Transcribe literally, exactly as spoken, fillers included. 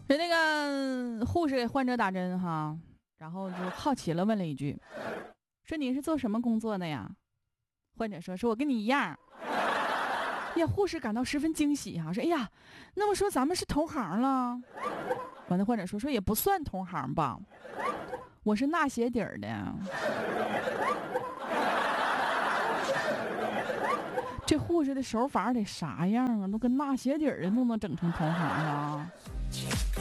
说那个护士给患者打针哈，然后就好奇了，问了一句，说你是做什么工作的呀？患者说，说我跟你一样。呀，护士感到十分惊喜哈、啊，说，哎呀，那么说咱们是同行了。完了，患者说，说也不算同行吧，我是纳鞋底儿的。这护士的手法得啥样啊？都跟纳鞋底儿的都能整成同行啊！